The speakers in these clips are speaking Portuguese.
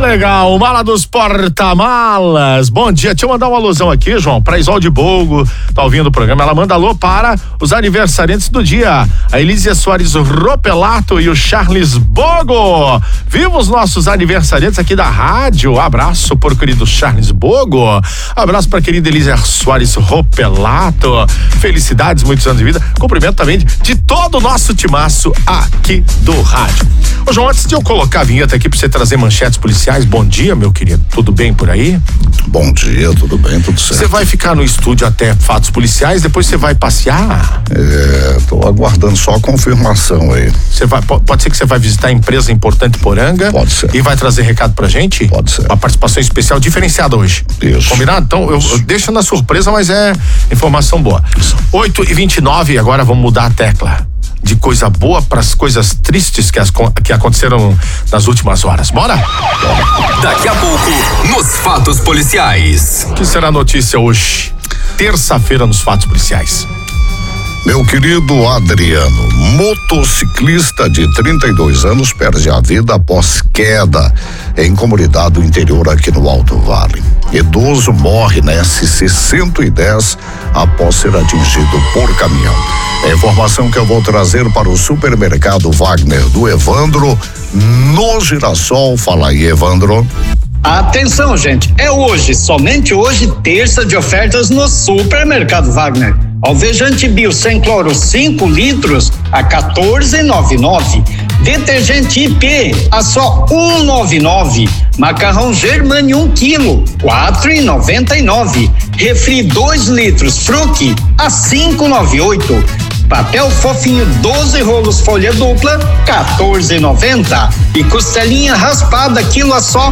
legal, Mala dos Porta-Malas. Bom dia, deixa eu mandar uma alusão aqui, João, pra Isolde Bogo, tá ouvindo o programa, ela manda alô para os aniversariantes do dia, a Elísia Soares Ropelato e o Charles Bogo. Viva os nossos aniversariantes aqui da rádio, abraço por querido Charles Bogo, abraço pra querida Elísia Soares Ropelato, felicidades, muitos anos de vida, cumprimento também de todo o nosso timaço aqui do rádio. Ô João, antes de eu colocar a vinheta aqui pra você trazer manchetes policiais, bom dia, meu querido, tudo bem por aí? Bom dia, tudo bem, tudo certo. Você vai ficar no estúdio até fatos policiais, depois você vai passear? Tô aguardando só a confirmação aí. Você vai, pode ser que você vai visitar a empresa importante Poranga? Pode ser. E vai trazer recado pra gente? Pode ser. Uma participação especial diferenciada hoje. Isso. Combinado? Então, eu deixo na surpresa, mas é informação boa. 8h29, agora vamos mudar a tecla. De coisa boa para as coisas tristes que aconteceram nas últimas horas. Bora? Daqui a pouco, nos fatos policiais. O que será notícia hoje? Terça-feira nos fatos policiais. Meu querido Adriano, motociclista de 32 anos perde a vida após queda em comunidade do interior aqui no Alto Vale. Idoso morre na SC 110 após ser atingido por caminhão. É a informação que eu vou trazer para o supermercado Wagner do Evandro, no Girassol. Fala aí, Evandro. Atenção, gente, é hoje, somente hoje, terça de ofertas no supermercado Wagner. Alvejante Bio sem cloro 5 litros a 14,99. Detergente IP a só 1,99. Macarrão Germani 1 quilo 4,99. Refri 2 litros Fruc a 5,98. Papel fofinho 12 rolos folha dupla 14,90 e costelinha raspada quilo a só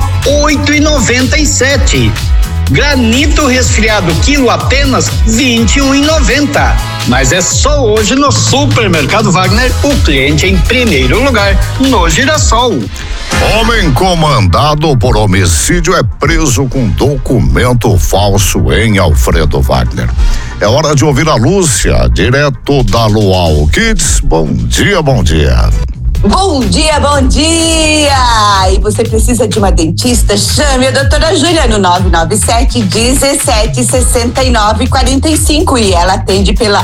8,97. Granito resfriado quilo apenas 21,90. Mas é só hoje no supermercado Wagner, o cliente em primeiro lugar no Girassol. Homem comandado por homicídio é preso com documento falso em Alfredo Wagner. É hora de ouvir a Lúcia, direto da Luau Kids. Bom dia, bom dia. Bom dia, bom dia! E você precisa de uma dentista? Chame a doutora Júlia no 997-1769-45 e ela atende pela